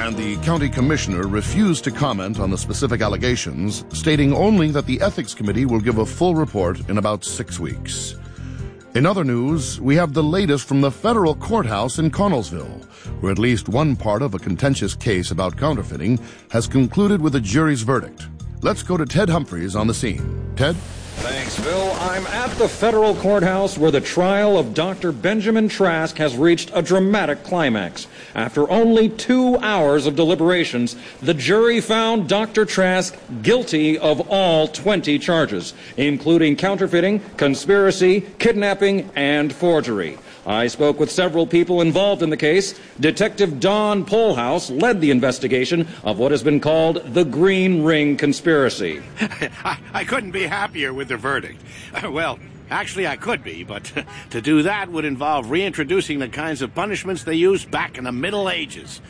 And the county commissioner refused to comment on the specific allegations, stating only that the ethics committee will give a full report in about 6 weeks. In other news, we have the latest from the federal courthouse in Connellsville, where at least one part of a contentious case about counterfeiting has concluded with a jury's verdict. Let's go to Ted Humphreys on the scene. Ted? Thanks, Phil. I'm at the federal courthouse where the trial of Dr. Benjamin Trask has reached a dramatic climax. After only 2 hours of deliberations, the jury found Dr. Trask guilty of all 20 charges, including counterfeiting, conspiracy, kidnapping, and forgery. I spoke with several people involved in the case. Detective Don Polhouse led the investigation of what has been called the Green Ring Conspiracy. I couldn't be happier with the verdict. Well, actually I could be, but to do that would involve reintroducing the kinds of punishments they used back in the Middle Ages.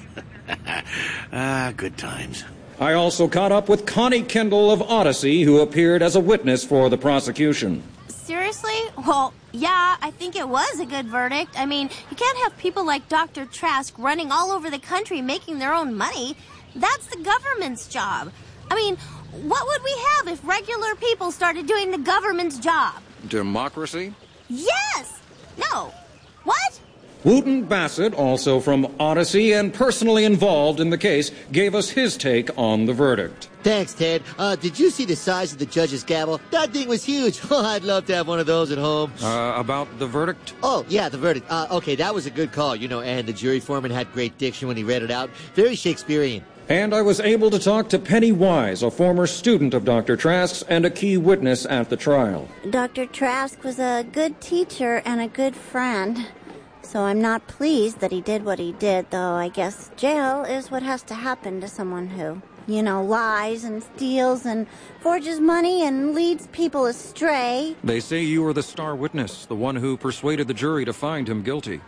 Good times. I also caught up with Connie Kendall of Odyssey, who appeared as a witness for the prosecution. Seriously? Well, yeah, I think it was a good verdict. I mean, you can't have people like Dr. Trask running all over the country making their own money. That's the government's job. I mean, what would we have if regular people started doing the government's job? Democracy? Yes! No. What? Wooten Bassett, also from Odyssey and personally involved in the case, gave us his take on the verdict. Thanks, Ted. Did you see the size of the judge's gavel? That thing was huge. I'd love to have one of those at home. About the verdict? Oh, yeah, the verdict. Okay, that was a good call, and the jury foreman had great diction when he read it out. Very Shakespearean. And I was able to talk to Penny Wise, a former student of Dr. Trask's and a key witness at the trial. Dr. Trask was a good teacher and a good friend. So I'm not pleased that he did what he did, though I guess jail is what has to happen to someone who, lies and steals and forges money and leads people astray. They say you were the star witness, the one who persuaded the jury to find him guilty.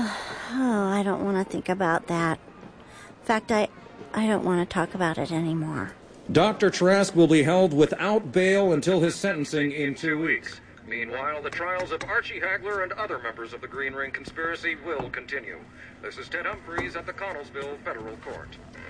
I don't want to think about that. In fact, I don't want to talk about it anymore. Dr. Trask will be held without bail until his sentencing in 2 weeks. Meanwhile, the trials of Archie Hagler and other members of the Green Ring Conspiracy will continue. This is Ted Humphreys at the Connellsville Federal Court.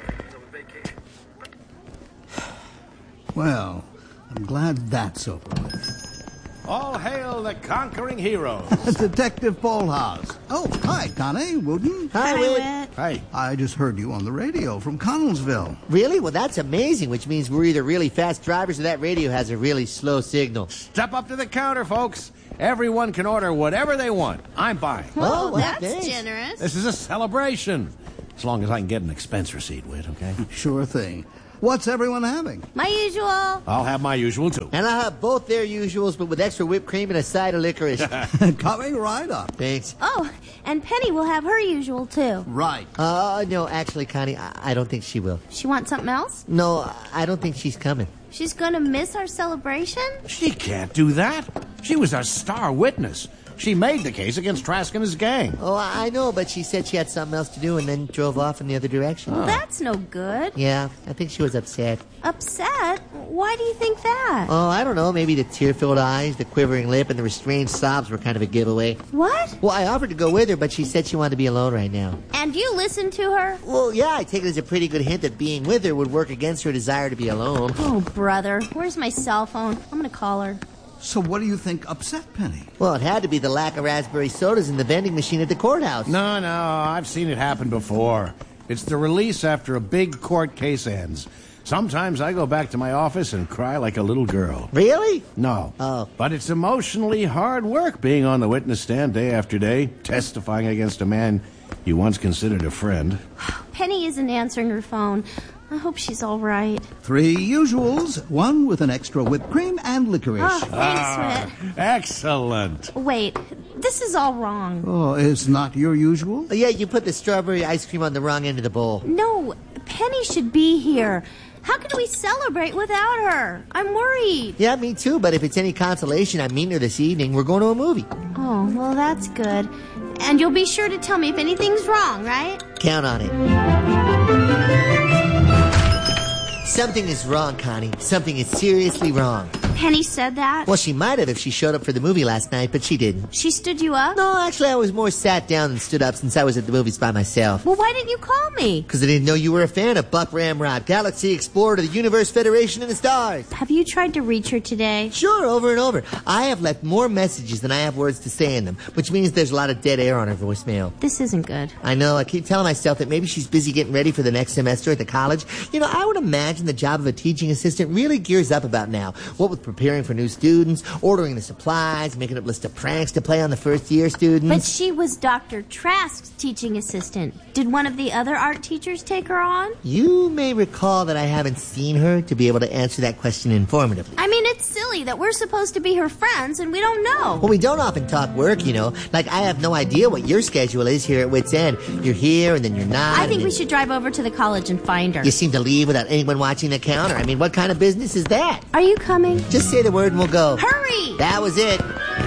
Well, I'm glad that's over with. All hail the conquering heroes. Detective Polhouse. Oh, hi, Connie, Wooten. Hi, Whit. Hey. I just heard you on the radio from Connellsville. Really? Well, that's amazing, which means we're either really fast drivers or that radio has a really slow signal. Step up to the counter, folks. Everyone can order whatever they want. I'm buying. Oh, well, that's thanks. generous. This is a celebration. As long as I can get an expense receipt, Whit, okay? Sure thing. What's everyone having? My usual. I'll have my usual, too. And I'll have both their usuals, but with extra whipped cream and a side of licorice. Coming right up. Thanks. Oh, and Penny will have her usual, too. Right. No, actually, Connie, I don't think she will. She wants something else? No, I don't think she's coming. She's going to miss our celebration? She can't do that. She was our star witness. She made the case against Trask and his gang. Oh, I know, but she said she had something else to do and then drove off in the other direction. Well, that's no good. Yeah, I think she was upset. Upset? Why do you think that? Oh, I don't know. Maybe the tear-filled eyes, the quivering lip, and the restrained sobs were kind of a giveaway. What? Well, I offered to go with her, but she said she wanted to be alone right now. And you listened to her? Well, yeah, I take it as a pretty good hint that being with her would work against her desire to be alone. Oh, brother. Where's my cell phone? I'm going to call her. So what do you think upset Penny? Well, it had to be the lack of raspberry sodas in the vending machine at the courthouse. No, I've seen it happen before. It's the release after a big court case ends. Sometimes I go back to my office and cry like a little girl. Really? No. Oh. But it's emotionally hard work being on the witness stand day after day, testifying against a man you once considered a friend. Penny isn't answering her phone. I hope she's all right. 3 usuals, one with an extra whipped cream and licorice. Oh, thanks, Whit. Excellent. Wait, this is all wrong. Oh, it's not your usual? Yeah, you put the strawberry ice cream on the wrong end of the bowl. No, Penny should be here. How can we celebrate without her? I'm worried. Yeah, me too, but if it's any consolation, I'm meeting her this evening. We're going to a movie. Oh, well, that's good. And you'll be sure to tell me if anything's wrong, right? Count on it. Something is wrong, Connie. Something is seriously wrong. Penny said that? Well, she might have if she showed up for the movie last night, but she didn't. She stood you up? No, actually, I was more sat down than stood up since I was at the movies by myself. Well, why didn't you call me? Because I didn't know you were a fan of Buck Ramrod, Galaxy Explorer to the Universe Federation and the stars. Have you tried to reach her today? Sure, over and over. I have left more messages than I have words to say in them, which means there's a lot of dead air on her voicemail. This isn't good. I know, I keep telling myself that maybe she's busy getting ready for the next semester at the college. You know, I would imagine the job of a teaching assistant really gears up about now. What with preparing for new students, ordering the supplies, making up lists of pranks to play on the first-year students. But she was Dr. Trask's teaching assistant. Did one of the other art teachers take her on? You may recall that I haven't seen her to be able to answer that question informatively. I mean, it's silly that we're supposed to be her friends and we don't know. Well, we don't often talk work, you know. Like, I have no idea what your schedule is here at Wits End. You're here and then you're not. I think we should drive over to the college and find her. You seem to leave without anyone watching the counter. I mean, what kind of business is that? Are you coming? Just say the word and we'll go. Hurry! That was it.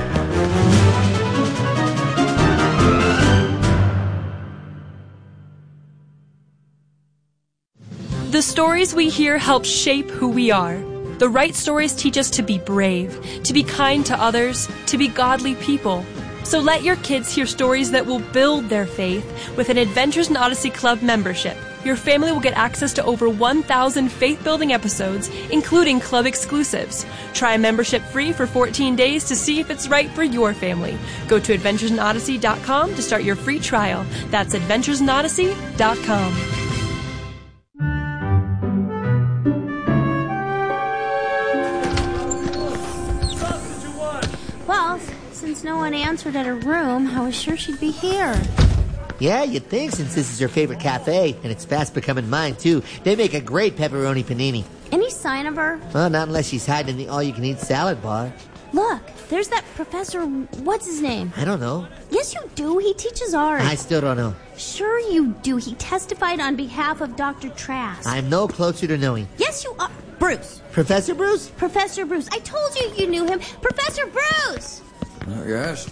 The stories we hear help shape who we are. The right stories teach us to be brave, to be kind to others, to be godly people. So let your kids hear stories that will build their faith with an Adventures in Odyssey Club membership. Your family will get access to over 1,000 faith-building episodes, including club exclusives. Try membership free for 14 days to see if it's right for your family. Go to adventuresinodyssey.com to start your free trial. That's adventuresinodyssey.com. Well, since no one answered at her room, I was sure she'd be here. Yeah, you'd think since this is her favorite cafe, and it's fast becoming mine, too. They make a great pepperoni panini. Any sign of her? Well, not unless she's hiding in the all-you-can-eat salad bar. Look, there's that professor, what's his name? I don't know. Yes, you do. He teaches art. I still don't know. Sure you do. He testified on behalf of Dr. Trask. I'm no closer to knowing. Yes, you are. Bruce. Professor Bruce? Professor Bruce. I told you knew him. Professor Bruce! Yes?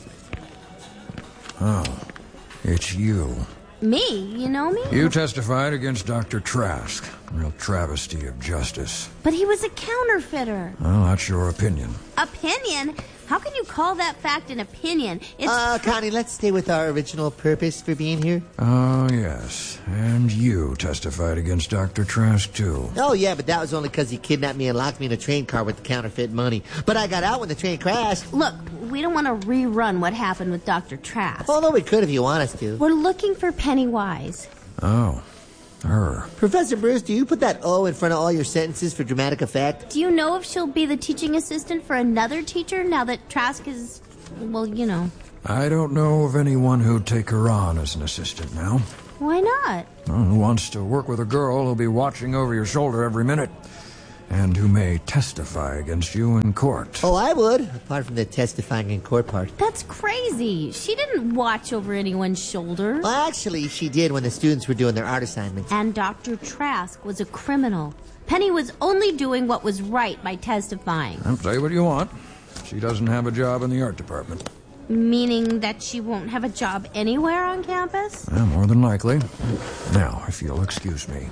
Oh, it's you. Me? You know me? You testified against Dr. Trask. Real travesty of justice. But he was a counterfeiter. Well, that's your opinion. Opinion? How can you call that fact an opinion? It's Connie, let's stay with our original purpose for being here. Oh, yes. And you testified against Dr. Trask, too. Oh, yeah, but that was only because he kidnapped me and locked me in a train car with the counterfeit money. But I got out when the train crashed. Look, we don't want to rerun what happened with Dr. Trask. Although we could if you want us to. We're looking for Pennywise. Oh, her. Professor Bruce, do you put that O in front of all your sentences for dramatic effect? Do you know if she'll be the teaching assistant for another teacher now that Trask is, well, you know? I don't know of anyone who'd take her on as an assistant now. Why not? Well, who wants to work with a girl who'll be watching over your shoulder every minute? And who may testify against you in court. Oh, I would, apart from the testifying in court part. That's crazy. She didn't watch over anyone's shoulder. Well, actually, she did when the students were doing their art assignments. And Dr. Trask was a criminal. Penny was only doing what was right by testifying. I'll say what you want. She doesn't have a job in the art department. Meaning that she won't have a job anywhere on campus? Well, more than likely. Now, if you'll excuse me.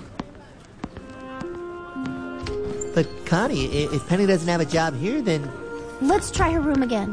But, Connie, if Penny doesn't have a job here, then... Let's try her room again.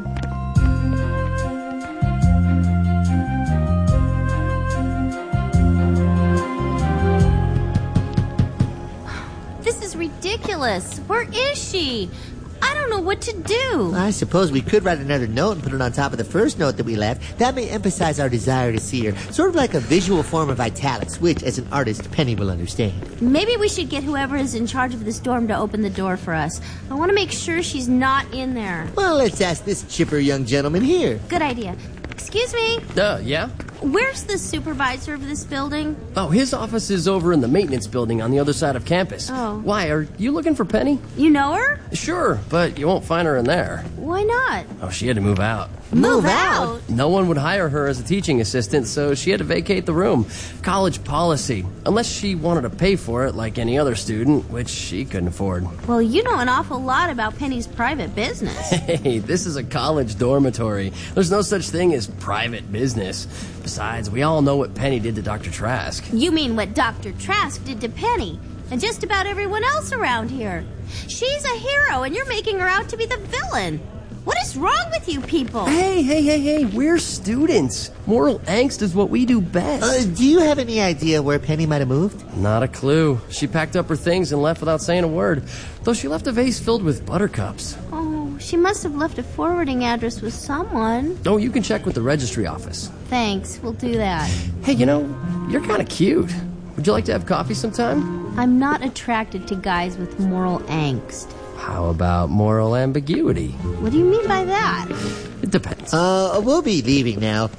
This is ridiculous. Where is she? I don't know what to do. I suppose we could write another note and put it on top of the first note that we left. That may emphasize our desire to see her. Sort of like a visual form of italics, which, as an artist, Penny will understand. Maybe we should get whoever is in charge of this dorm to open the door for us. I want to make sure she's not in there. Well, let's ask this chipper young gentleman here. Good idea. Excuse me? Yeah? Where's the supervisor of this building? Oh, his office is over in the maintenance building on the other side of campus. Oh. Why, are you looking for Penny? You know her? Sure, but you won't find her in there. Why not? Oh, she had to move out. Move out? No one would hire her as a teaching assistant, so she had to vacate the room. College policy. Unless she wanted to pay for it like any other student, which she couldn't afford. Well, you know an awful lot about Penny's private business. Hey, this is a college dormitory. There's no such thing as private business. Besides, we all know what Penny did to Dr. Trask. You mean what Dr. Trask did to Penny? and just about everyone else around here. She's a hero, and you're making her out to be the villain. What is wrong with you people? Hey, we're students. Moral angst is what we do best. Do you have any idea where Penny might have moved? Not a clue. She packed up her things and left without saying a word, though she left a vase filled with buttercups. Oh, she must have left a forwarding address with someone. Oh, you can check with the registry office. Thanks, we'll do that. Hey, you're kind of cute. Would you like to have coffee sometime? I'm not attracted to guys with moral angst. How about moral ambiguity? What do you mean by that? It depends. We'll be leaving now.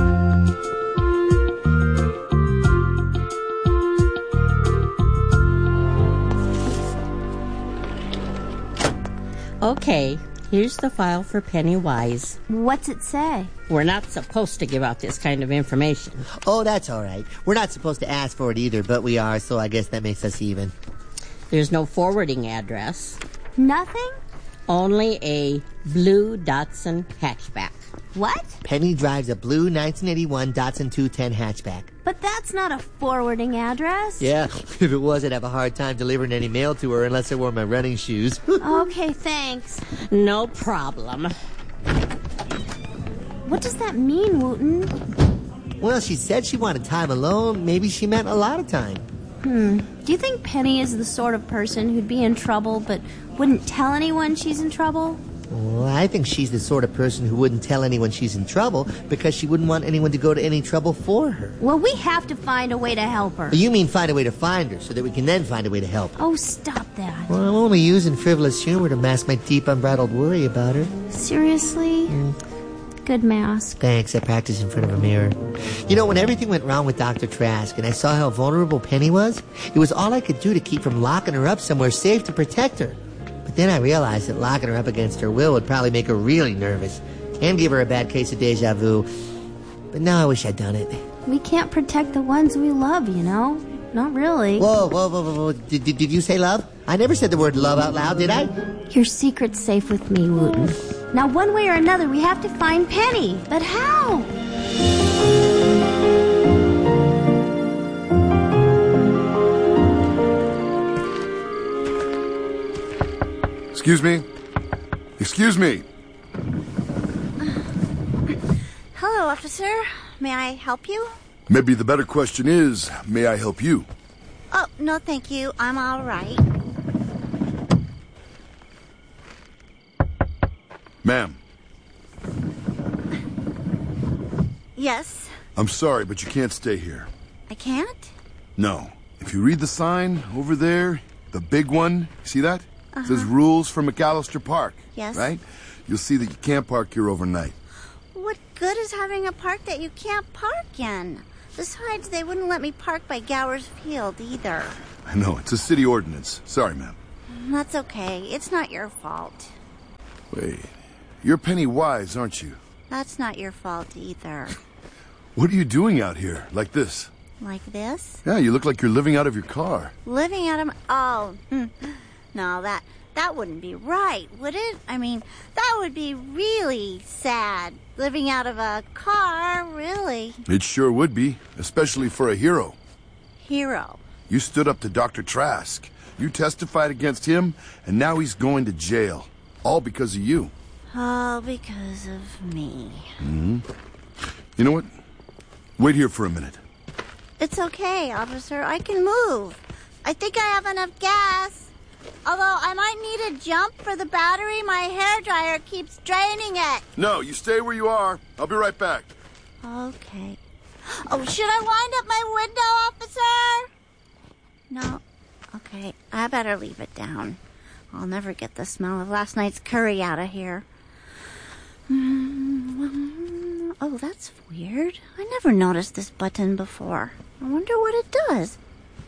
Okay, here's the file for Pennywise. What's it say? We're not supposed to give out this kind of information. Oh, that's all right. We're not supposed to ask for it either, but we are, so I guess that makes us even. There's no forwarding address. Nothing? Only a blue Datsun hatchback. What? Penny drives a blue 1981 Datsun 210 hatchback. But that's not a forwarding address. Yeah, if it was, I'd have a hard time delivering any mail to her unless I wore my running shoes. Okay, thanks. No problem. What does that mean, Wooten? Well, she said she wanted time alone. Maybe she meant a lot of time. Do you think Penny is the sort of person who'd be in trouble but wouldn't tell anyone she's in trouble? Well, I think she's the sort of person who wouldn't tell anyone she's in trouble because she wouldn't want anyone to go to any trouble for her. Well, we have to find a way to help her. You mean find a way to find her so that we can then find a way to help her? Oh, stop that. Well, I'm only using frivolous humor to mask my deep, unbridled worry about her. Seriously? Good mask. Thanks, I practiced in front of a mirror. When everything went wrong with Dr. Trask and I saw how vulnerable Penny was, it was all I could do to keep from locking her up somewhere safe to protect her. But then I realized that locking her up against her will would probably make her really nervous and give her a bad case of deja vu. But now I wish I'd done it. We can't protect the ones we love, Not really. Whoa. Did you say love? I never said the word love out loud, did I? Your secret's safe with me, Wooten. Now, one way or another, we have to find Penny. But how? Excuse me. Hello, officer. May I help you? Maybe the better question is, may I help you? Oh, no, thank you. I'm all right. Ma'am. Yes? I'm sorry, but you can't stay here. I can't? No. If you read the sign over there, the big one, see that? It says rules for McAllister Park. Yes. Right? You'll see that you can't park here overnight. What good is having a park that you can't park in? Besides, they wouldn't let me park by Gower's Field either. I know, it's a city ordinance. Sorry, ma'am. That's okay. It's not your fault. Wait, you're Penny Wise, aren't you? That's not your fault either. What are you doing out here, like this? Like this? Yeah, you look like you're living out of your car. Living out of... No, that wouldn't be right, would it? I mean, that would be really sad. Living out of a car, really. It sure would be, especially for a hero. Hero? You stood up to Dr. Trask. You testified against him, and now he's going to jail. All because of you. All because of me. Mm-hmm. You know what? Wait here for a minute. It's okay, officer. I can move. I think I have enough gas. Although I might need a jump for the battery. My hairdryer keeps draining it. No, you stay where you are. I'll be right back. Okay. Oh, should I wind up my window, officer? No. Okay, I better leave it down. I'll never get the smell of last night's curry out of here. Oh, that's weird. I never noticed this button before. I wonder what it does.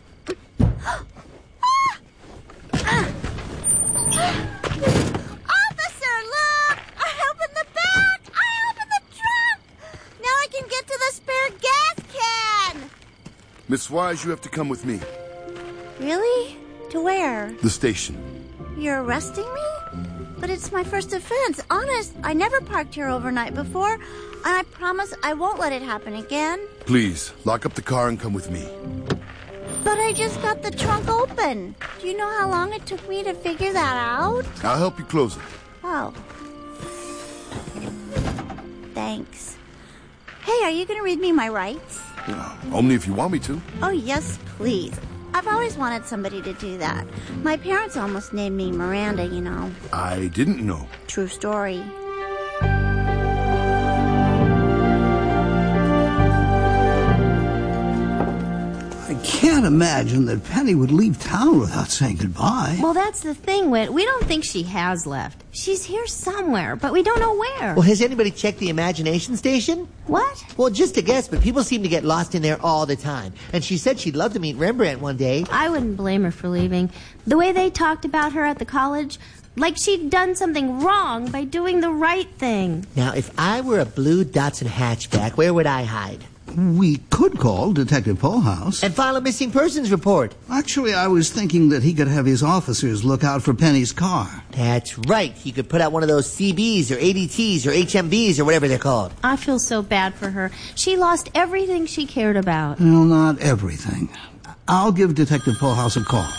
Officer, look! I opened the back! I opened the trunk! Now I can get to the spare gas can! Miss Wise, you have to come with me. Really? To where? The station. You're arresting me? But it's my first offense. Honest, I never parked here overnight before, and I promise I won't let it happen again. Please, lock up the car and come with me. But I just got the trunk open. Do you know how long it took me to figure that out? I'll help you close it. Oh. Thanks. Hey, are you going to read me my rights? Only if you want me to. Oh, yes, please. I've always wanted somebody to do that. My parents almost named me Miranda, you know. I didn't know. True story. I can't imagine that Penny would leave town without saying goodbye. Well, that's the thing, Whit. We don't think she has left. She's here somewhere, but we don't know where. Well, has anybody checked the Imagination Station? What? Well, just a guess, but people seem to get lost in there all the time. And she said she'd love to meet Rembrandt one day. I wouldn't blame her for leaving. The way they talked about her at the college, like she'd done something wrong by doing the right thing. Now, if I were a blue Datsun hatchback, where would I hide? We could call Detective Polehouse. And file a missing persons report. Actually, I was thinking that he could have his officers look out for Penny's car. That's right. He could put out one of those CBs or ADTs or HMBs or whatever they're called. I feel so bad for her. She lost everything she cared about. Well, not everything. I'll give Detective Polehouse a call.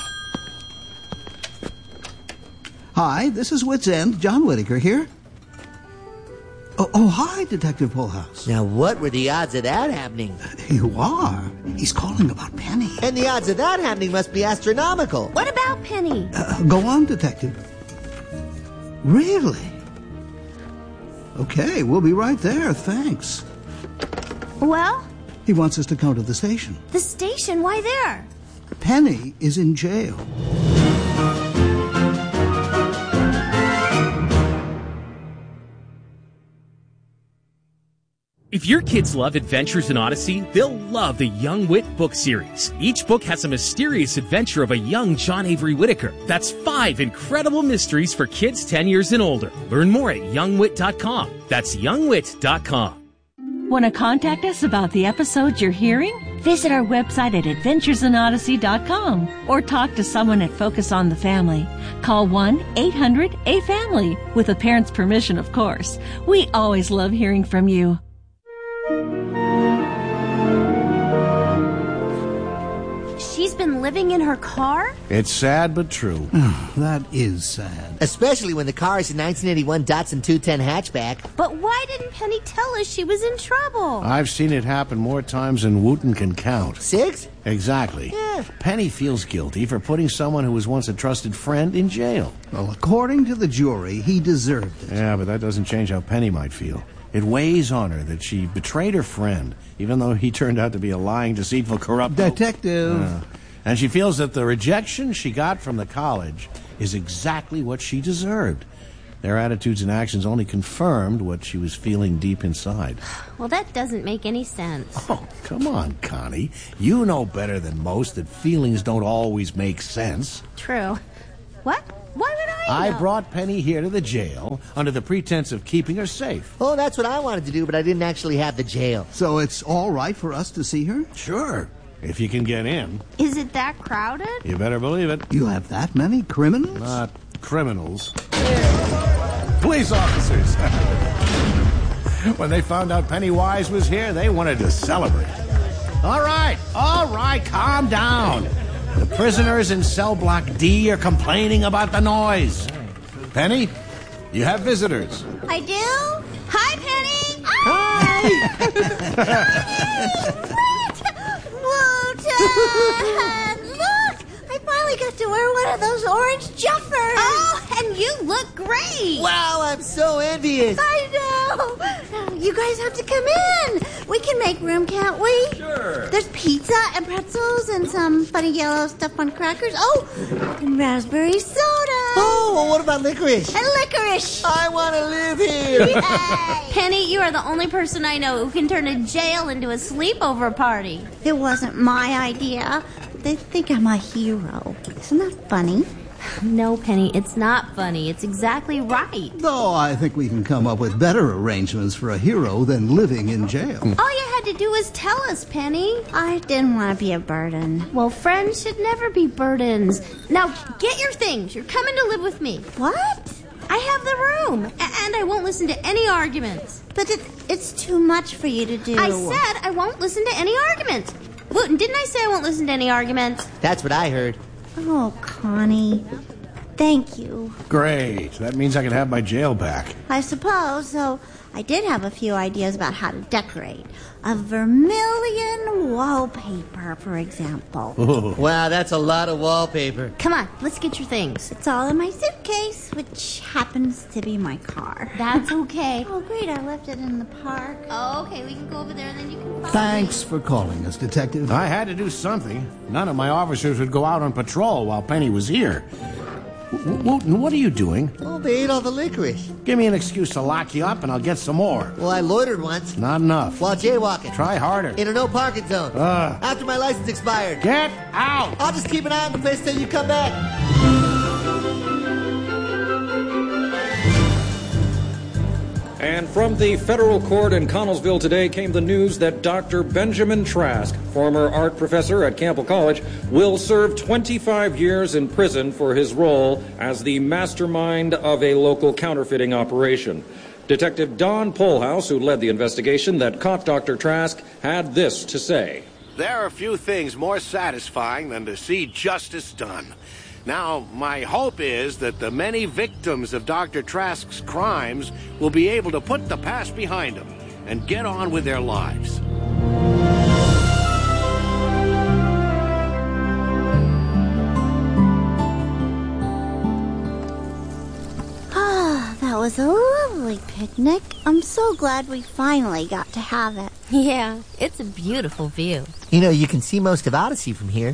Hi, this is Wits End. John Whitaker here. Oh, hi, Detective Polehouse. Now, what were the odds of that happening? You are. He's calling about Penny. And the odds of that happening must be astronomical. What about Penny? Go on, Detective. Really? Okay, we'll be right there. Thanks. Well? He wants us to come to the station. The station? Why there? Penny is in jail. If your kids love Adventures in Odyssey, they'll love the Young Wit book series. Each book has a mysterious adventure of a young John Avery Whitaker. That's 5 incredible mysteries for kids 10 years and older. Learn more at youngwit.com. That's youngwit.com. Want to contact us about the episodes you're hearing? Visit our website at adventuresinodyssey.com or talk to someone at Focus on the Family. Call 1-800-A-FAMILY with a parent's permission, of course. We always love hearing from you. She's been living in her car? It's sad but true. That is sad. Especially when the car is a 1981 Datsun 210 hatchback. But why didn't Penny tell us she was in trouble? I've seen it happen more times than Wooten can count. 6? Exactly. Yeah. Penny feels guilty for putting someone who was once a trusted friend in jail. Well, according to the jury, he deserved it. Yeah, but that doesn't change how Penny might feel. It weighs on her that she betrayed her friend, even though he turned out to be a lying, deceitful, corrupt... Detective. And she feels that the rejection she got from the college is exactly what she deserved. Their attitudes and actions only confirmed what she was feeling deep inside. Well, that doesn't make any sense. Oh, come on, Connie. You know better than most that feelings don't always make sense. True. What? Why would I know? I brought Penny here to the jail under the pretense of keeping her safe. Oh, that's what I wanted to do, but I didn't actually have the jail. So it's all right for us to see her? Sure, if you can get in. Is it that crowded? You better believe it. You have that many criminals? Not criminals. Police officers. When they found out Pennywise was here, they wanted to celebrate. All right, calm down. The prisoners in cell block D are complaining about the noise. Penny, you have visitors. I do? Hi, Penny! Hi! Wooten! Look! I finally got to wear one of those orange jumpers! Oh, and you look great! Wow, I'm so envious. I know! You guys have to come in! We can make room, can't we? Sure. There's pizza and pretzels and some funny yellow stuff on crackers. Oh, and raspberry soda! Oh, well, what about licorice? And licorice! I want to live here! Yay! Penny, you are the only person I know who can turn a jail into a sleepover party. It wasn't my idea. They think I'm a hero. Isn't that funny? No, Penny, it's not funny. It's exactly right. Though I think we can come up with better arrangements for a hero than living in jail. All you had to do was tell us, Penny. I didn't want to be a burden. Well, friends should never be burdens. Now, get your things. You're coming to live with me. What? I have the room, and I won't listen to any arguments. But it's too much for you to do. I said I won't listen to any arguments. Wooten, didn't I say I won't listen to any arguments? That's what I heard. Oh, Connie. Thank you. Great. That means I can have my jail back. I suppose, so I did have a few ideas about how to decorate. A vermilion wallpaper, for example. Ooh. Wow, that's a lot of wallpaper. Come on, let's get your things. It's all in my suitcase, which happens to be my car. That's okay. Oh, great, I left it in the park. Oh, okay, we can go over there and then you can follow Thanks for calling us, Detective. I had to do something. None of my officers would go out on patrol while Penny was here. Wooten, what are you doing? Oh, they ate all the licorice. Give me an excuse to lock you up and I'll get some more. Well, I loitered once. Not enough. While jaywalking. Try harder. In a no parking zone. After my license expired. Get out! I'll just keep an eye on the place till you come back. And from the federal court in Connellsville today came the news that Dr. Benjamin Trask, former art professor at Campbell College, will serve 25 years in prison for his role as the mastermind of a local counterfeiting operation. Detective Don Polhouse, who led the investigation that caught Dr. Trask, had this to say. There are few things more satisfying than to see justice done. Now, my hope is that the many victims of Dr. Trask's crimes will be able to put the past behind them and get on with their lives. Ah, that was a lovely picnic. I'm so glad we finally got to have it. Yeah, it's a beautiful view. You know, you can see most of Odyssey from here.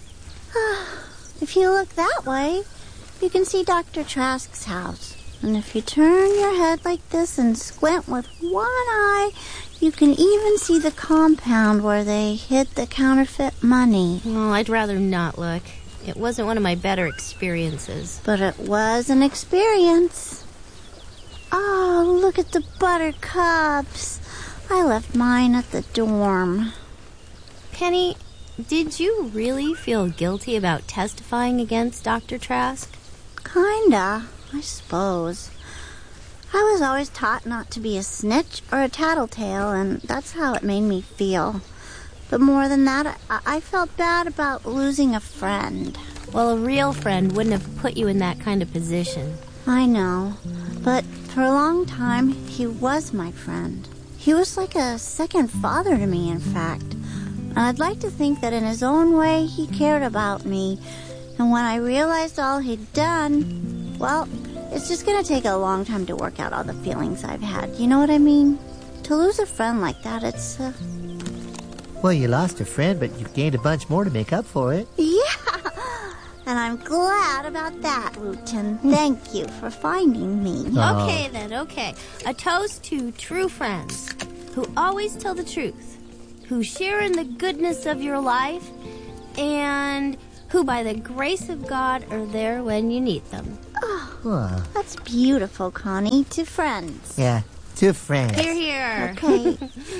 If you look that way, you can see Dr. Trask's house. And if you turn your head like this and squint with one eye, you can even see the compound where they hid the counterfeit money. Oh, I'd rather not look. It wasn't one of my better experiences. But it was an experience. Oh, look at the buttercups. I left mine at the dorm. Penny, did you really feel guilty about testifying against Dr. Trask? Kinda, I suppose. I was always taught not to be a snitch or a tattletale, and that's how it made me feel. But more than that, I felt bad about losing a friend. Well, a real friend wouldn't have put you in that kind of position. I know, but for a long time, he was my friend. He was like a second father to me, in fact. And I'd like to think that in his own way, he cared about me. And when I realized all he'd done, well, it's just going to take a long time to work out all the feelings I've had. You know what I mean? To lose a friend like that, it's... Well, you lost a friend, but you've gained a bunch more to make up for it. Yeah! And I'm glad about that, Wooten. Thank you for finding me. Oh. Okay, then, okay. A toast to true friends who always tell the truth, who share in the goodness of your life, and who, by the grace of God, are there when you need them. Oh, that's beautiful, Connie. To friends. Yeah, to friends. Hear, hear. Okay.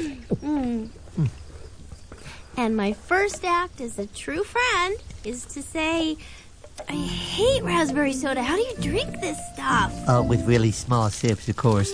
And my first act as a true friend is to say, I hate raspberry soda. How do you drink this stuff? Oh, with really small sips, of course.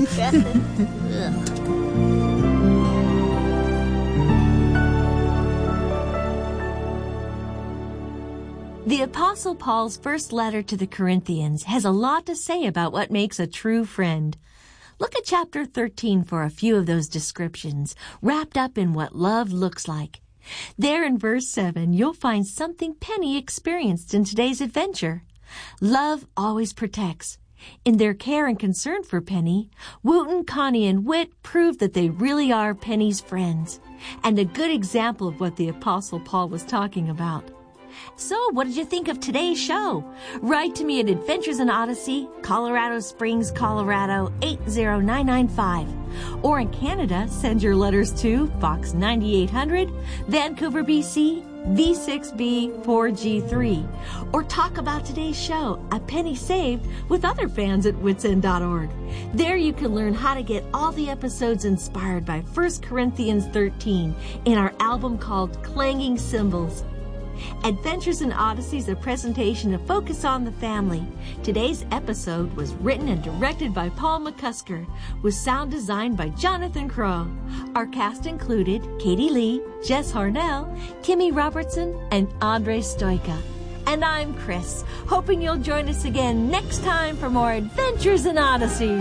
The Apostle Paul's first letter to the Corinthians has a lot to say about what makes a true friend. Look at chapter 13 for a few of those descriptions, wrapped up in what love looks like. There in verse 7, you'll find something Penny experienced in today's adventure. Love always protects. In their care and concern for Penny, Wooten, Connie, and Whit prove that they really are Penny's friends, and a good example of what the Apostle Paul was talking about. So, what did you think of today's show? Write to me at Adventures in Odyssey, Colorado Springs, Colorado 80995. Or in Canada, send your letters to Fox 9800, Vancouver, BC, V6B 4G3. Or talk about today's show, A Penny Saved, with other fans at witsend.org. There you can learn how to get all the episodes inspired by 1 Corinthians 13 in our album called Clanging Cymbals. Adventures in Odyssey is a presentation of Focus on the Family. Today's episode was written and directed by Paul McCusker, with sound designed by Jonathan Crow. Our cast included Katie Lee, Jess Harnell, Kimmy Robertson, and Andre Stoika. And I'm Chris, hoping you'll join us again next time for more Adventures in Odyssey.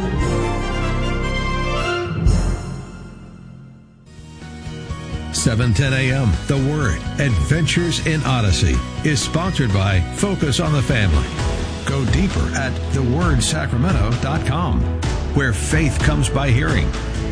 7:10 a.m. The Word, Adventures in Odyssey, is sponsored by Focus on the Family. Go deeper at thewordsacramento.com, where faith comes by hearing.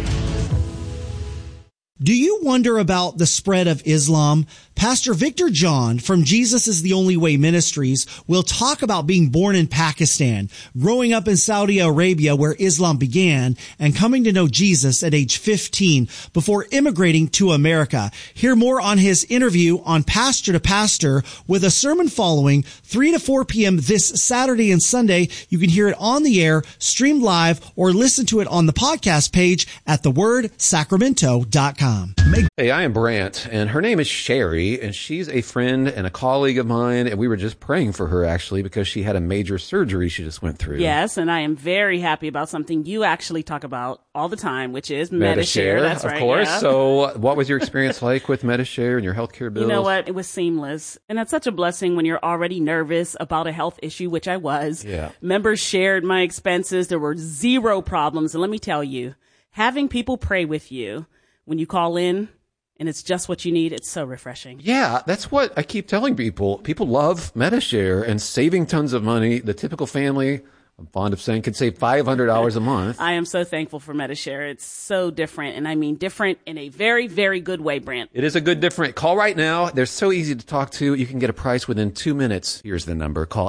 Do you wonder about the spread of Islam? Pastor Victor John from Jesus is the Only Way Ministries will talk about being born in Pakistan, growing up in Saudi Arabia where Islam began, and coming to know Jesus at age 15 before immigrating to America. Hear more on his interview on Pastor to Pastor with a sermon following 3 to 4 p.m. this Saturday and Sunday. You can hear it on the air, streamed live, or listen to it on the podcast page at thewordsacramento.com. Hey, I am Brant, and her name is Sherry, and she's a friend and a colleague of mine, and we were just praying for her, actually, because she had a major surgery she just went through. Yes, and I am very happy about something you actually talk about all the time, which is Medi-Share. That's right. Of course. Yeah. So what was your experience like with Medi-Share and your healthcare bills? You know what? It was seamless. And that's such a blessing when you're already nervous about a health issue, which I was. Yeah. Members shared my expenses. There were zero problems. And let me tell you, having people pray with you when you call in and it's just what you need, it's so refreshing. Yeah, that's what I keep telling people. People love Medi-Share and saving tons of money. The typical family, I'm fond of saying, can save $500 a month. I am so thankful for Medi-Share. It's so different, and I mean different in a very, very good way, Brant. It is a good different. Call right now. They're so easy to talk to. You can get a price within 2 minutes. Here's the number. Call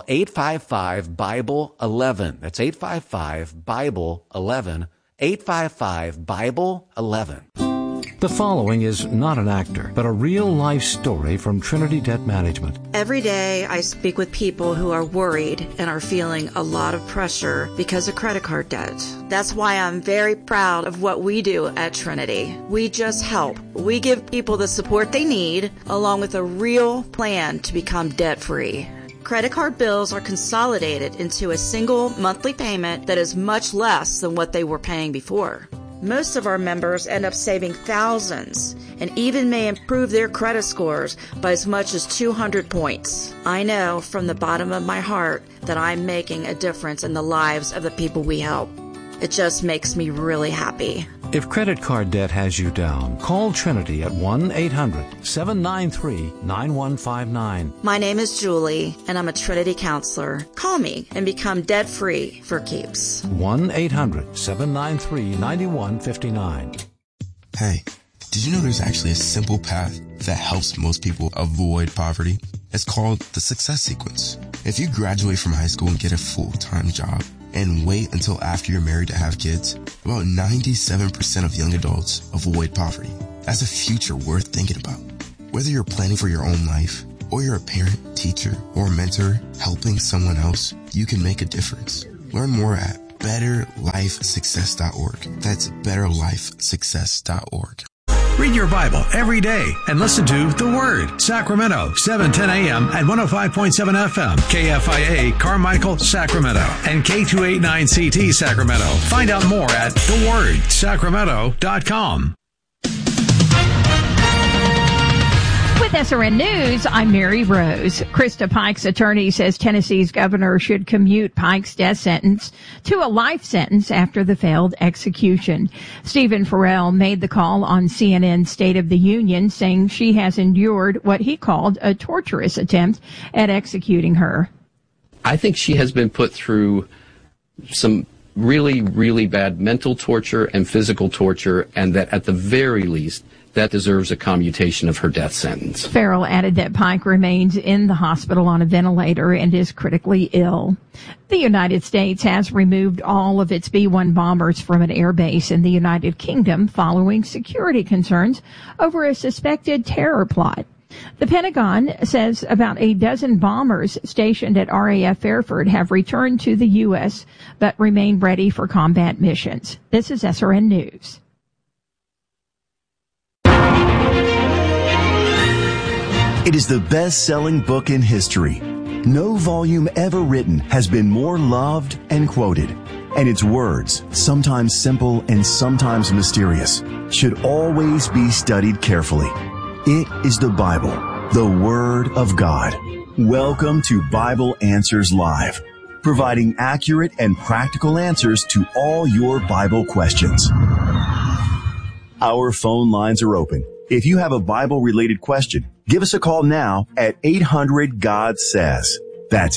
855-BIBLE-11. That's 855-BIBLE-11. 855-BIBLE-11. The following is not an actor, but a real-life story from Trinity Debt Management. Every day I speak with people who are worried and are feeling a lot of pressure because of credit card debt. That's why I'm very proud of what we do at Trinity. We just help. We give people the support they need, along with a real plan to become debt-free. Credit card bills are consolidated into a single monthly payment that is much less than what they were paying before. Most of our members end up saving thousands and even may improve their credit scores by as much as 200 points. I know from the bottom of my heart that I'm making a difference in the lives of the people we help. It just makes me really happy. If credit card debt has you down, call Trinity at 1-800-793-9159. My name is Julie, and I'm a Trinity counselor. Call me and become debt-free for keeps. 1-800-793-9159. Hey, did you know there's actually a simple path that helps most people avoid poverty? It's called the Success Sequence. If you graduate from high school and get a full-time job, and wait until after you're married to have kids, about 97% of young adults avoid poverty. That's a future worth thinking about. Whether you're planning for your own life, or you're a parent, teacher, or mentor helping someone else, you can make a difference. Learn more at betterlifesuccess.org. That's betterlifesuccess.org. Read your Bible every day and listen to The Word, Sacramento, 7:10 a.m. at 105.7 FM, KFIA, Carmichael, Sacramento, and K289CT, Sacramento. Find out more at thewordsacramento.com. With SRN News, I'm Mary Rose. Krista Pike's attorney says Tennessee's governor should commute Pike's death sentence to a life sentence after the failed execution. Stephen Farrell made the call on CNN's State of the Union, saying she has endured what he called a torturous attempt at executing her. I think she has been put through some really, really bad mental torture and physical torture, and that at the very least, that deserves a commutation of her death sentence. Farrell added that Pike remains in the hospital on a ventilator and is critically ill. The United States has removed all of its B-1 bombers from an air base in the United Kingdom following security concerns over a suspected terror plot. The Pentagon says about a dozen bombers stationed at RAF Fairford have returned to the U.S. but remain ready for combat missions. This is SRN News. It is the best-selling book in history. No volume ever written has been more loved and quoted. And its words, sometimes simple and sometimes mysterious, should always be studied carefully. It is the Bible, the Word of God. Welcome to Bible Answers Live, providing accurate and practical answers to all your Bible questions. Our phone lines are open. If you have a Bible-related question, give us a call now at 800-GOD-SAYS. That's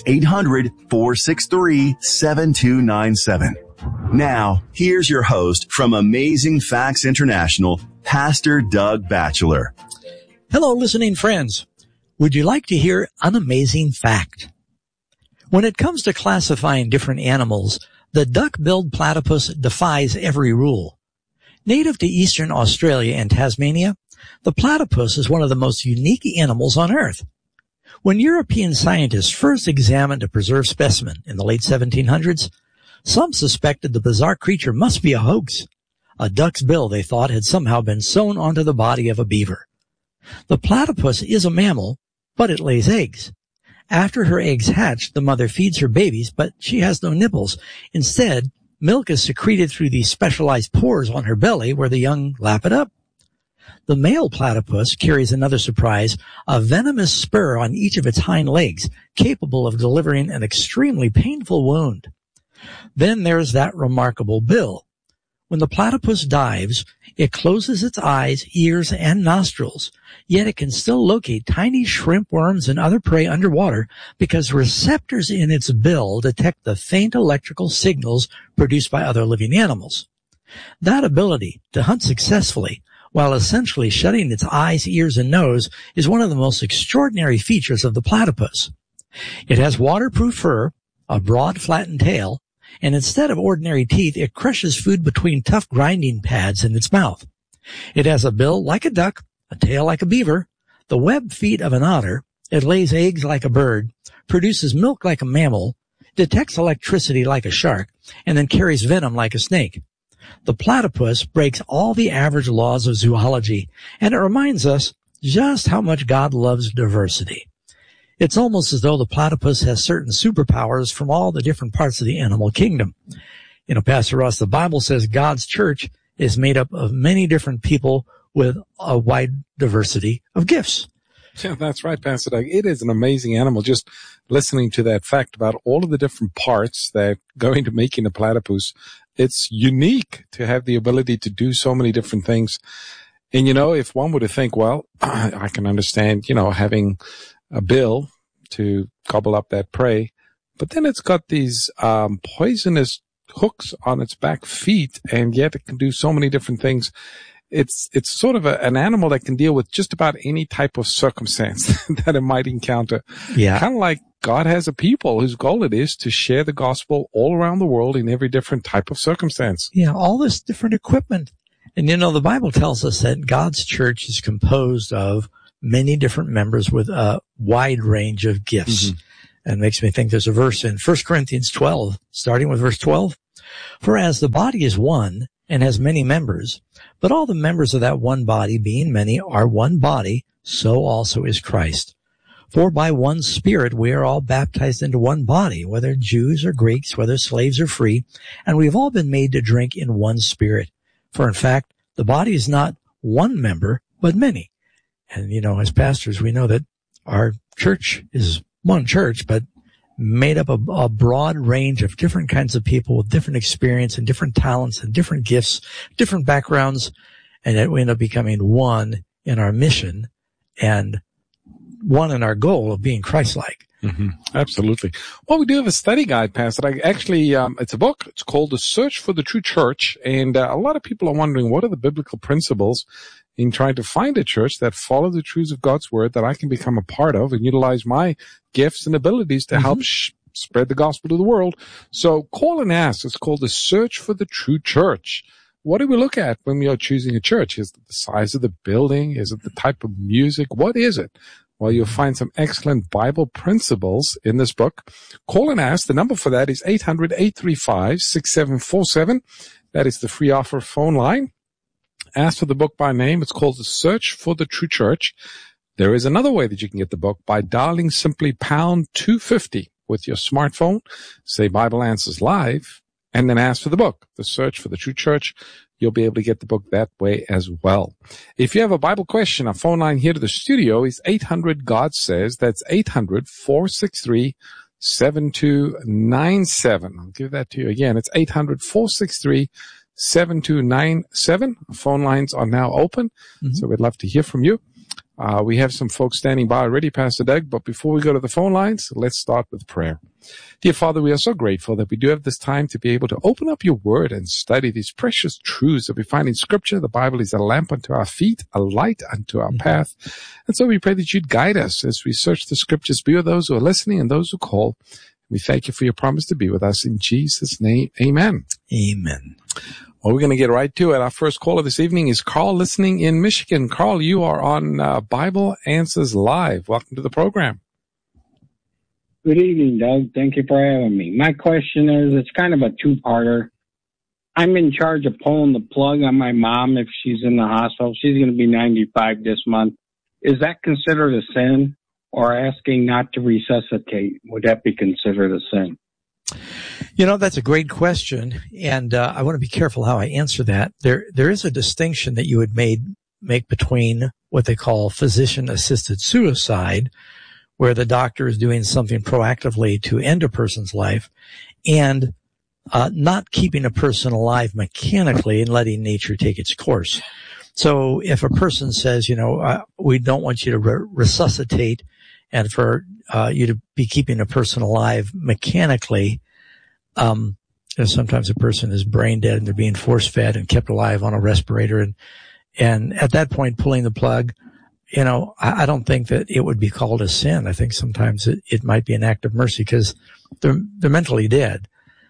800-463-7297. Now, here's your host from Amazing Facts International, Pastor Doug Batchelor. Hello, listening friends. Would you like to hear an amazing fact? When it comes to classifying different animals, the duck-billed platypus defies every rule. Native to eastern Australia and Tasmania, the platypus is one of the most unique animals on Earth. When European scientists first examined a preserved specimen in the late 1700s, some suspected the bizarre creature must be a hoax. A duck's bill, they thought, had somehow been sewn onto the body of a beaver. The platypus is a mammal, but it lays eggs. After her eggs hatch, the mother feeds her babies, but she has no nipples. Instead, milk is secreted through these specialized pores on her belly where the young lap it up. The male platypus carries another surprise, a venomous spur on each of its hind legs, capable of delivering an extremely painful wound. Then there's that remarkable bill. When the platypus dives, it closes its eyes, ears, and nostrils, yet it can still locate tiny shrimp, worms, and other prey underwater because receptors in its bill detect the faint electrical signals produced by other living animals. That ability to hunt successfully while essentially shutting its eyes, ears, and nose is one of the most extraordinary features of the platypus. It has waterproof fur, a broad flattened tail, and instead of ordinary teeth, it crushes food between tough grinding pads in its mouth. It has a bill like a duck, a tail like a beaver, the webbed feet of an otter, it lays eggs like a bird, produces milk like a mammal, detects electricity like a shark, and then carries venom like a snake. The platypus breaks all the average laws of zoology, and it reminds us just how much God loves diversity. It's almost as though the platypus has certain superpowers from all the different parts of the animal kingdom. You know, Pastor Ross, the Bible says God's church is made up of many different people with a wide diversity of gifts. Yeah, that's right, Pastor Doug. It is an amazing animal. Just listening to that fact about all of the different parts that go into making a platypus, it's unique to have the ability to do so many different things. And, you know, if one were to think, well, I can understand, you know, having a bill to gobble up that prey, but then it's got these poisonous hooks on its back feet, and yet it can do so many different things. It's sort of an animal that can deal with just about any type of circumstance that it might encounter. Yeah. Kind of like God has a people whose goal it is to share the gospel all around the world in every different type of circumstance. Yeah, all this different equipment. And you know, the Bible tells us that God's church is composed of many different members with a wide range of gifts. Mm-hmm. And makes me think there's a verse in 1 Corinthians 12, starting with verse 12. For as the body is one and has many members, but all the members of that one body, being many, are one body, so also is Christ. For by one Spirit we are all baptized into one body, whether Jews or Greeks, whether slaves or free, and we have all been made to drink in one Spirit. For in fact, the body is not one member, but many. And, you know, as pastors, we know that our church is one church, but made up of a broad range of different kinds of people with different experience and different talents and different gifts, different backgrounds, and that we end up becoming one in our mission and one in our goal of being Christ-like. Mm-hmm. Absolutely. Well, we do have a study guide, Pastor. It's a book. It's called The Search for the True Church, and a lot of people are wondering, what are the biblical principles in trying to find a church that follow the truths of God's word that I can become a part of and utilize my gifts and abilities to help spread the gospel to the world. So call and ask. It's called The Search for the True Church. What do we look at when we are choosing a church? Is it the size of the building? Is it the type of music? What is it? Well, you'll find some excellent Bible principles in this book. Call and ask. The number for that is 800-835-6747. That is the free offer phone line. Ask for the book by name. It's called The Search for the True Church. There is another way that you can get the book by dialing simply pound 250 with your smartphone, say Bible Answers Live, and then ask for the book. The Search for the True Church. You'll be able to get the book that way as well. If you have a Bible question, our phone line here to the studio is 800-GOD-SAYS. That's 800-463-7297. I'll give that to you again. It's 800-463-7297. Phone lines are now open, so we'd love to hear from you. We have some folks standing by already, Pastor Doug, but before we go to the phone lines, let's start with prayer. Dear Father, we are so grateful that we do have this time to be able to open up your word and study these precious truths that we find in Scripture. The Bible is a lamp unto our feet, a light unto our path. And so we pray that you'd guide us as we search the Scriptures. Be with those who are listening and those who call. We thank you for your promise to be with us. In Jesus' name, amen. Amen. Well, we're going to get right to it. Our first caller this evening is Carl, listening in Michigan. Carl, you are on Bible Answers Live. Welcome to the program. Good evening, Doug. Thank you for having me. My question is, it's kind of a two-parter. I'm in charge of pulling the plug on my mom if she's in the hospital. She's going to be 95 this month. Is that considered a sin? Or asking not to resuscitate, would that be considered a sin? You know, that's a great question, and I want to be careful how I answer that. There is a distinction that you would make between what they call physician-assisted suicide, where the doctor is doing something proactively to end a person's life, and not keeping a person alive mechanically and letting nature take its course. So if a person says, we don't want you to resuscitate and for you to be keeping a person alive mechanically, sometimes a person is brain dead and they're being force fed and kept alive on a respirator, and at that point pulling the plug, I don't think that it would be called a sin. I think sometimes it might be an act of mercy because they're mentally dead.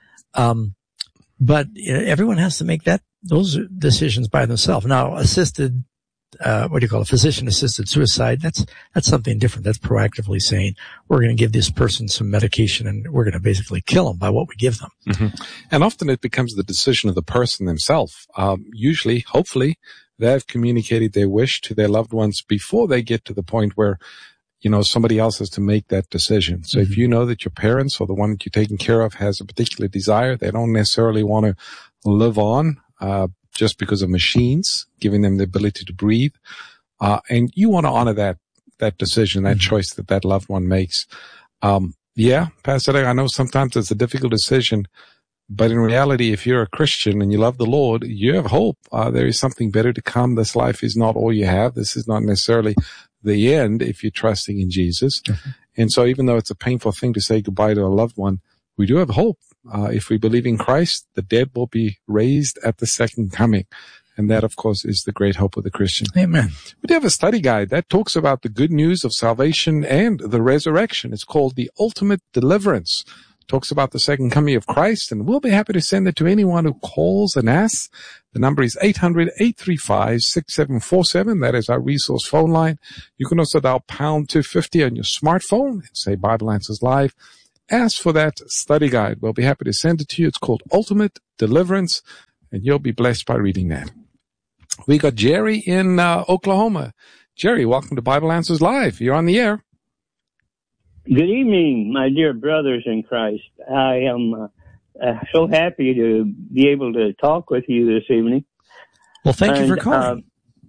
But everyone has to make those decisions by themselves. Now, physician-assisted suicide, that's something different. That's proactively saying, we're going to give this person some medication and we're going to basically kill them by what we give them. Mm-hmm. And often it becomes the decision of the person themselves. Usually, hopefully, they've communicated their wish to their loved ones before they get to the point where, somebody else has to make that decision. So if you know that your parents or the one that you're taking care of has a particular desire, they don't necessarily want to live on, just because of machines, giving them the ability to breathe. And you want to honor that decision, that choice that loved one makes. Pastor, I know sometimes it's a difficult decision, but in reality, if you're a Christian and you love the Lord, you have hope. There is something better to come. This life is not all you have. This is not necessarily the end if you're trusting in Jesus. Mm-hmm. And so even though it's a painful thing to say goodbye to a loved one, we do have hope. If we believe in Christ, the dead will be raised at the second coming. And that, of course, is the great hope of the Christian. Amen. We do have a study guide that talks about the good news of salvation and the resurrection. It's called The Ultimate Deliverance. It talks about the second coming of Christ, and we'll be happy to send it to anyone who calls and asks. The number is 800-835-6747. That is our resource phone line. You can also dial pound 250 on your smartphone and say Bible Answers Live. Ask for that study guide. We'll be happy to send it to you. It's called Ultimate Deliverance, and you'll be blessed by reading that. We got Jerry in Oklahoma. Jerry, welcome to Bible Answers Live. You're on the air. Good evening, my dear brothers in Christ. I am so happy to be able to talk with you this evening. Well, thank you for calling.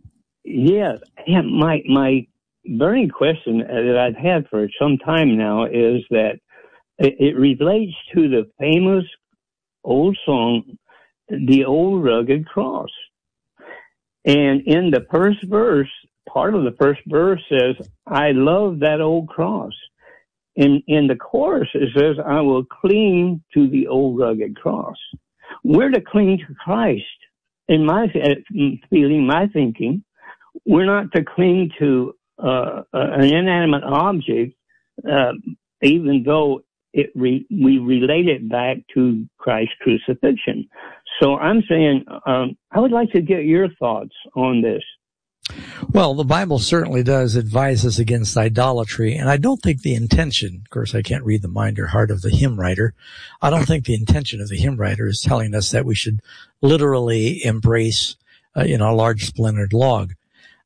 My burning question that I've had for some time now is that it relates to the famous old song, The Old Rugged Cross. And in the first verse, part of the first verse says, I love that old cross. In the chorus, it says, I will cling to the old rugged cross. We're to cling to Christ. In my feeling, my thinking, we're not to cling to an inanimate object, even though we relate it back to Christ's crucifixion. So I'm saying, I would like to get your thoughts on this. Well, the Bible certainly does advise us against idolatry, and I don't think the intention, of course I can't read the mind or heart of the hymn writer, I don't think the intention of the hymn writer is telling us that we should literally embrace, a large splintered log.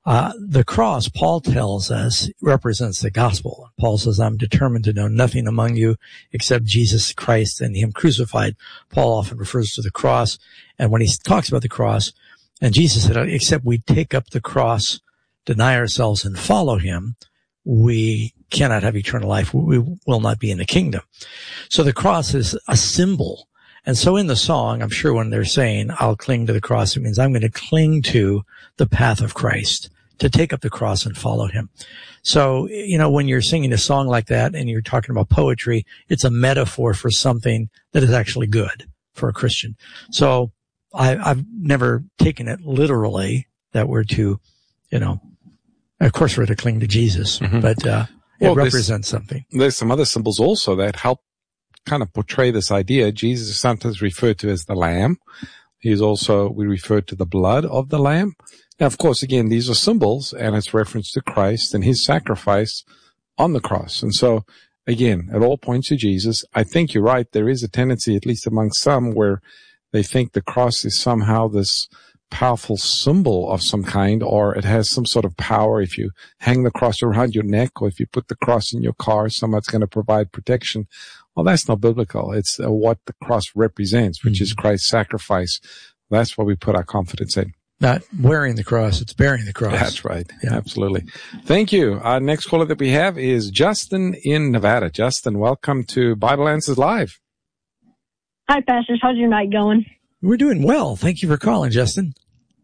The cross, Paul tells us, represents the gospel. Paul says, I'm determined to know nothing among you except Jesus Christ and him crucified. Paul often refers to the cross. And when he talks about the cross, and Jesus said, except we take up the cross, deny ourselves and follow him, we cannot have eternal life. We will not be in the kingdom. So the cross is a symbol. And so in the song, I'm sure when they're saying, I'll cling to the cross, it means I'm going to cling to the path of Christ, to take up the cross and follow him. So, when you're singing a song like that and you're talking about poetry, it's a metaphor for something that is actually good for a Christian. So I've never taken it literally that we're to, of course we're to cling to Jesus, but it represents something. There's some other symbols also that help kind of portray this idea. Jesus is sometimes referred to as the Lamb. We refer to the blood of the Lamb. Now, of course, again, these are symbols, and it's reference to Christ and his sacrifice on the cross. And so, again, it all points to Jesus. I think you're right. There is a tendency, at least among some, where they think the cross is somehow this powerful symbol of some kind, or it has some sort of power. If you hang the cross around your neck, or if you put the cross in your car, someone's going to provide protection. Well, that's not biblical. It's what the cross represents, which is Christ's sacrifice. That's what we put our confidence in. Not wearing the cross, it's bearing the cross. That's right. Yeah. Absolutely. Thank you. Our next caller that we have is Justin in Nevada. Justin, welcome to Bible Answers Live. Hi, pastors. How's your night going? We're doing well. Thank you for calling, Justin.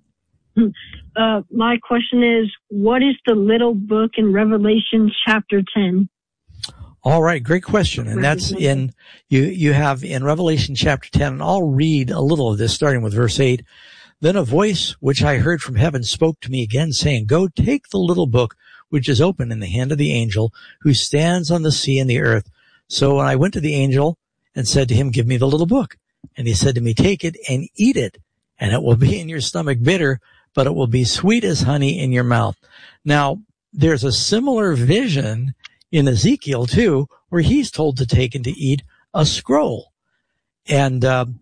My question is, what is the little book in Revelation chapter 10? All right. Great question. And that's you have in Revelation chapter 10, and I'll read a little of this starting with verse 8. Then a voice which I heard from heaven spoke to me again, saying, Go take the little book which is open in the hand of the angel who stands on the sea and the earth. So when I went to the angel and said to him, Give me the little book. And he said to me, Take it and eat it, and it will be in your stomach bitter, but it will be sweet as honey in your mouth. Now, there's a similar vision in Ezekiel too, where he's told to take and to eat a scroll. And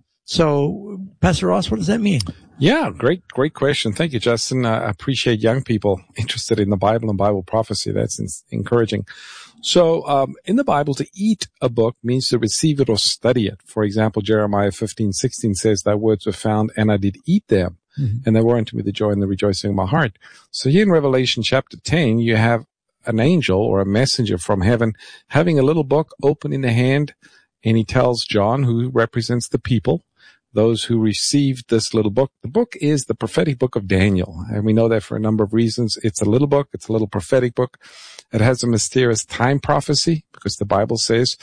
so, Pastor Ross, what does that mean? Yeah, great question. Thank you, Justin. I appreciate young people interested in the Bible and Bible prophecy. That's encouraging. So, in the Bible, to eat a book means to receive it or study it. For example, Jeremiah 15:16 says, Thy words were found, and I did eat them, and they were unto me the joy and the rejoicing of my heart. So here in Revelation chapter 10, you have an angel or a messenger from heaven having a little book open in the hand, and he tells John, who represents the people, those who received this little book. The book is the prophetic book of Daniel, and we know that for a number of reasons. It's a little book. It's a little prophetic book. It has a mysterious time prophecy because the Bible says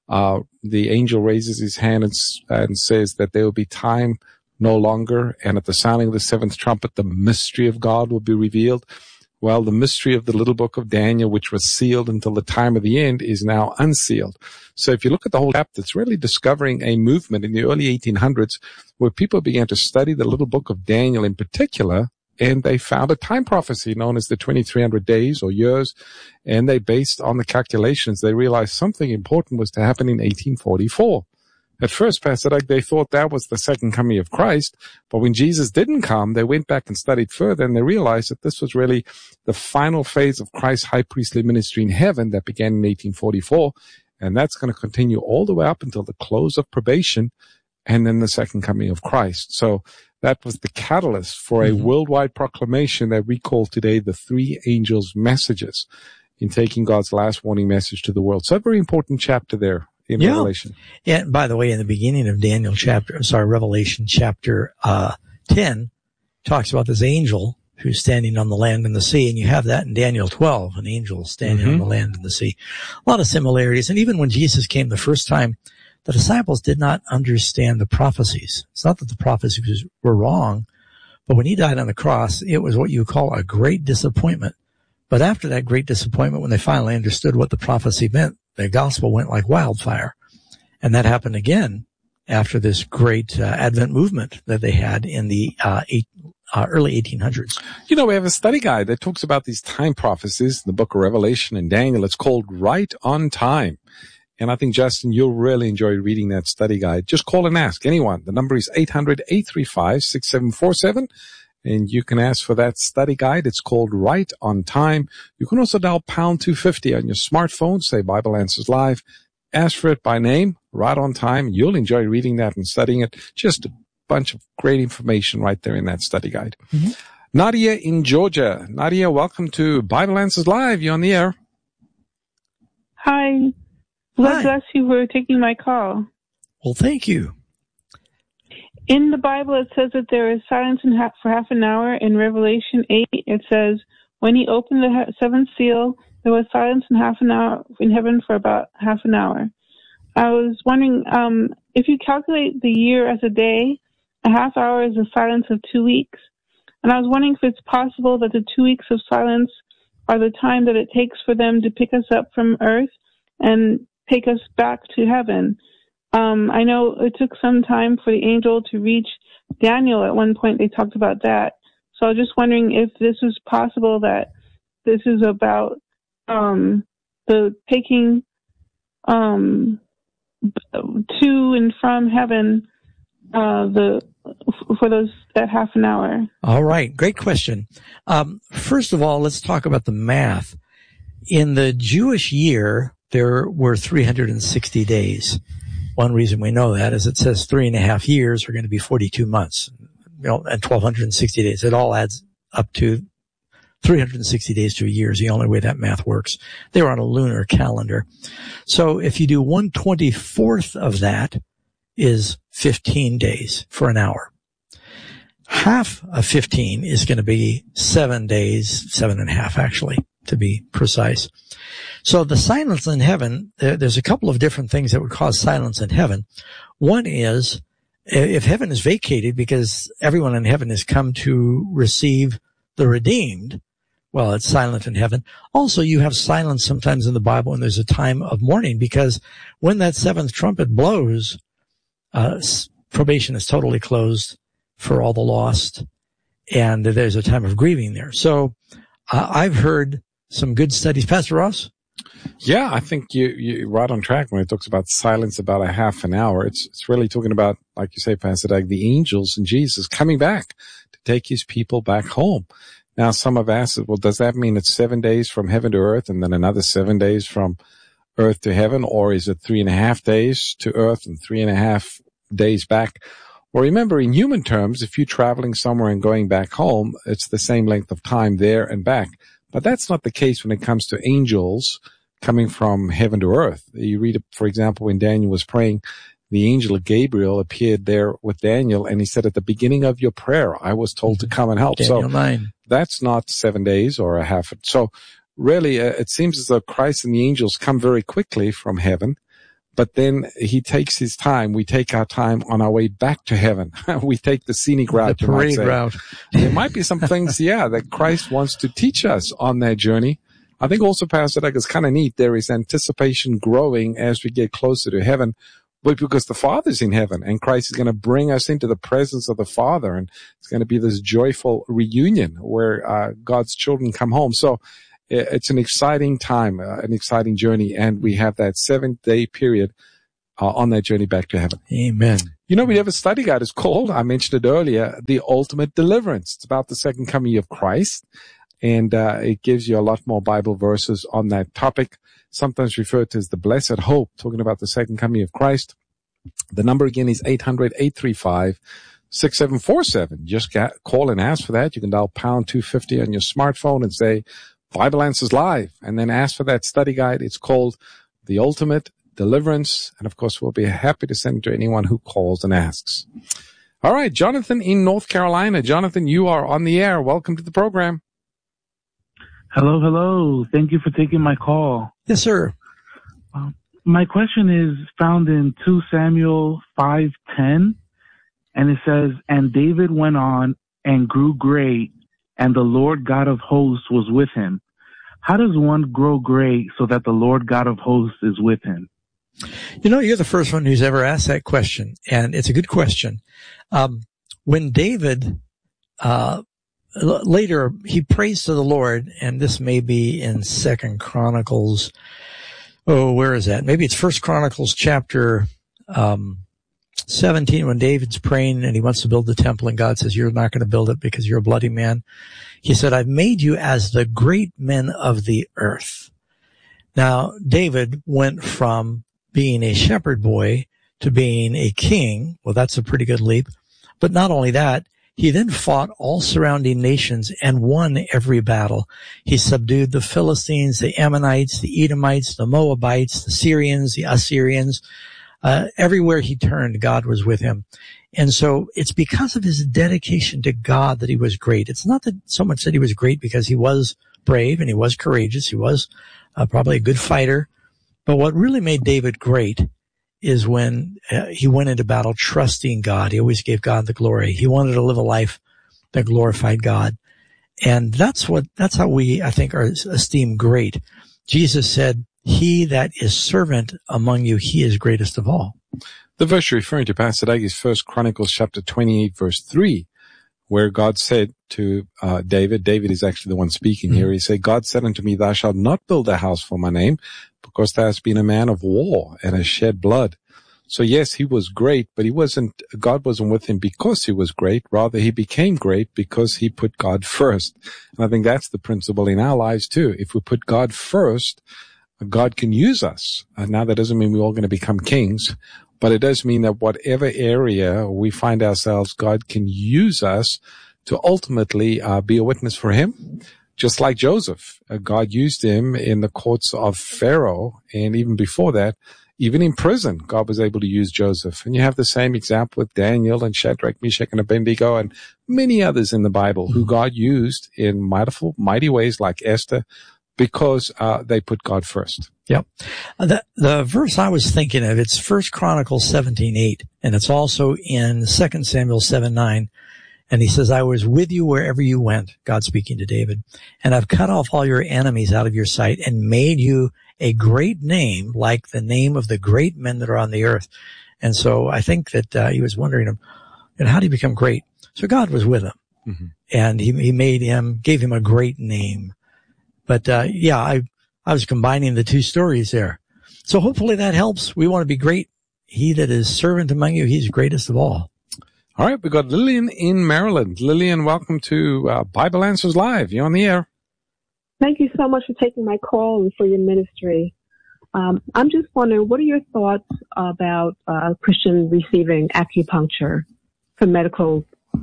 the angel raises his hand and says that there will be time no longer, and at the sounding of the seventh trumpet, the mystery of God will be revealed. Well, the mystery of the little book of Daniel, which was sealed until the time of the end, is now unsealed. So if you look at the whole chapter, it's really discovering a movement in the early 1800s where people began to study the little book of Daniel in particular, and they found a time prophecy known as the 2300 days or years, and they based on the calculations, they realized something important was to happen in 1844. At first, Pastor Doug, they thought that was the second coming of Christ, but when Jesus didn't come, they went back and studied further, and they realized that this was really the final phase of Christ's high priestly ministry in heaven that began in 1844, and that's going to continue all the way up until the close of probation and then the second coming of Christ. So that was the catalyst for a worldwide proclamation that we call today the three angels' messages in taking God's last warning message to the world. So a very important chapter there in Revelation. Yeah. And by the way, in the beginning of Revelation chapter 10 talks about this angel who's standing on the land and the sea. And you have that in Daniel 12, an angel standing on the land and the sea. A lot of similarities. And even when Jesus came the first time, the disciples did not understand the prophecies. It's not that the prophecies were wrong, but when he died on the cross, it was what you call a great disappointment. But after that great disappointment, when they finally understood what the prophecy meant, the gospel went like wildfire. And that happened again after this great Advent movement that they had in the early 1800s. You know, we have a study guide that talks about these time prophecies in the book of Revelation and Daniel. It's called Right on Time. And I think, Justin, you'll really enjoy reading that study guide. Just call and ask anyone. The number is 800-835-6747. and you can ask for that study guide. It's called Right on Time. You can also dial pound 250 on your smartphone, say Bible Answers Live. Ask for it by name, Right on Time. You'll enjoy reading that and studying it. Just a bunch of great information right there in that study guide. Mm-hmm. Nadia in Georgia. Nadia, welcome to Bible Answers Live. You're on the air. Hi. God bless you for taking my call. Well, thank you. In the Bible, it says that there is silence for half an hour. In Revelation 8, it says, when he opened the seventh seal, there was silence in half an hour in heaven for about half an hour. I was wondering, if you calculate the year as a day, a half hour is the silence of 2 weeks. And I was wondering if it's possible that the 2 weeks of silence are the time that it takes for them to pick us up from earth and take us back to heaven. I know it took some time for the angel to reach Daniel. At one point they talked about that. So I was just wondering if this is possible, that this is about the taking to and from heaven for that half an hour. All right. Great question. First of all, let's talk about the math. In the Jewish year, there were 360 days. One reason we know that is it says 3.5 years are going to be 42 months, and 1,260 days. It all adds up to 360 days to a year is the only way that math works. They were on a lunar calendar. So if you do 1/24 of that is 15 days for an hour. Half of 15 is going to be 7 days, 7.5 actually, to be precise. So the silence in heaven, there's a couple of different things that would cause silence in heaven. One is if heaven is vacated because everyone in heaven has come to receive the redeemed, well, it's silent in heaven. Also, you have silence sometimes in the Bible when there's a time of mourning, because when that seventh trumpet blows, probation is totally closed for all the lost, and there's a time of grieving there. So I've heard some good studies. Pastor Ross? Yeah, I think you're right on track when it talks about silence about a half an hour. It's really talking about, like you say, Pastor Doug, the angels and Jesus coming back to take his people back home. Now, some have asked, well, does that mean it's 7 days from heaven to earth and then another 7 days from earth to heaven? Or is it 3.5 days to earth and 3.5 days back? Well, remember, in human terms, if you're traveling somewhere and going back home, it's the same length of time there and back. But that's not the case when it comes to angels coming from heaven to earth. You read, for example, when Daniel was praying, the angel Gabriel appeared there with Daniel, and he said, at the beginning of your prayer, I was told to come and help. Daniel 9. That's not 7 days or a half. So really, it seems as though Christ and the angels come very quickly from heaven, but then he takes his time. We take our time on our way back to heaven. We take the scenic route. The parade route. There might be some things, that Christ wants to teach us on that journey. I think also, Pastor Doug, it's kind of neat. There is anticipation growing as we get closer to heaven, but because the Father's in heaven and Christ is going to bring us into the presence of the Father, and it's going to be this joyful reunion where God's children come home. So it's an exciting time, an exciting journey, and we have that 7-day period on that journey back to heaven. Amen. We have a study guide. It's called, I mentioned it earlier, The Ultimate Deliverance. It's about the second coming of Christ, and it gives you a lot more Bible verses on that topic, sometimes referred to as the Blessed Hope, talking about the second coming of Christ. The number again is 800-835-6747. Just call and ask for that. You can dial pound 250 on your smartphone and say, Bible Answers Live, and then ask for that study guide. It's called The Ultimate Deliverance, and of course, we'll be happy to send it to anyone who calls and asks. All right, Jonathan in North Carolina. Jonathan, you are on the air. Welcome to the program. Hello. Thank you for taking my call. Yes, sir. My question is found in 2 Samuel 5:10, and it says, and David went on and grew great, and the Lord God of hosts was with him. How does one grow great so that the Lord God of hosts is with him? You're the first one who's ever asked that question, and it's a good question. When David, later, he prays to the Lord, and this may be in 2 Chronicles. Oh, where is that? Maybe it's 1 Chronicles chapter 17, when David's praying and he wants to build the temple, and God says, you're not going to build it because you're a bloody man. He said, I've made you as the great men of the earth. Now, David went from being a shepherd boy to being a king. Well, that's a pretty good leap. But not only that, he then fought all surrounding nations and won every battle. He subdued the Philistines, the Ammonites, the Edomites, the Moabites, the Syrians, the Assyrians. Everywhere he turned, God was with him. And so it's because of his dedication to God that he was great. It's not that so much that he was great because he was brave and he was courageous. He was probably a good fighter. But what really made David great is when he went into battle trusting God. He always gave God the glory. He wanted to live a life that glorified God. And that's how we, I think, are esteemed great. Jesus said, he that is servant among you, he is greatest of all. The verse you're referring to, Pastor Doug, is 1 Chronicles chapter 28, verse 3, where God said to David is actually the one speaking here. He said, God said unto me, thou shalt not build a house for my name, because thou hast been a man of war and hast shed blood. So yes, he was great, but God wasn't with him because he was great. Rather, he became great because he put God first. And I think that's the principle in our lives too. If we put God first, God can use us. Now, that doesn't mean we're all going to become kings, but it does mean that whatever area we find ourselves, God can use us to ultimately be a witness for him. Just like Joseph, God used him in the courts of Pharaoh, and even before that, even in prison, God was able to use Joseph. And you have the same example with Daniel and Shadrach, Meshach, and Abednego, and many others in the Bible who God used in mighty ways, like Esther, because they put God first. Yep. The verse I was thinking of, it's 1 Chronicles 17:8, and it's also in 2 Samuel 7:9. And he says, I was with you wherever you went, God speaking to David, and I've cut off all your enemies out of your sight and made you a great name, like the name of the great men that are on the earth. And so I think that he was wondering, how do you become great? So God was with him, and he gave him a great name. But I was combining the two stories there. So hopefully that helps. We want to be great. He that is servant among you, he's greatest of all. All right, we've got Lillian in Maryland. Lillian, welcome to Bible Answers Live. You're on the air. Thank you so much for taking my call and for your ministry. I'm just wondering, what are your thoughts about a Christian receiving acupuncture for medical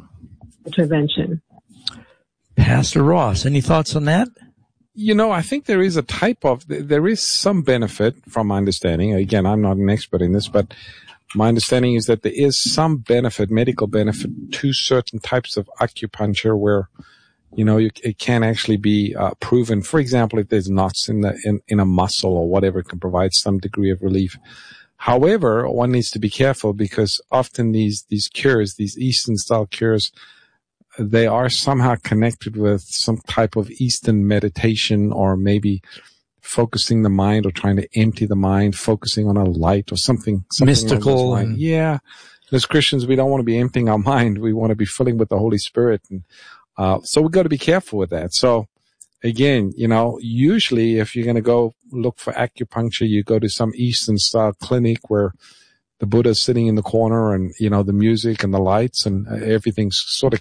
intervention? Pastor Ross, any thoughts on that? I think there is some benefit from my understanding. Again, I'm not an expert in this, but my understanding is that there is some benefit, medical benefit, to certain types of acupuncture where, it can actually be proven. For example, if there's knots in a muscle or whatever, it can provide some degree of relief. However, one needs to be careful because often these cures, these Eastern style cures, they are somehow connected with some type of Eastern meditation, or maybe focusing the mind or trying to empty the mind, focusing on a light or something mystical. Yeah. As Christians, we don't want to be emptying our mind. We want to be filling with the Holy Spirit. And so we've got to be careful with that. So again, usually if you're going to go look for acupuncture, you go to some Eastern style clinic where the Buddha's sitting in the corner and, the music and the lights and everything's sort of